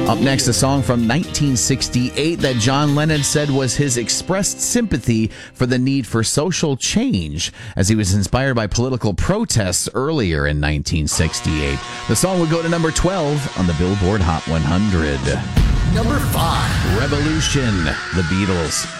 Up next, a song from 1968 that John Lennon said was his expressed sympathy for the need for social change as he was inspired by political protests earlier in 1968. The song would go to number 12 on the Billboard Hot 100. Number 5. Revolution, The Beatles.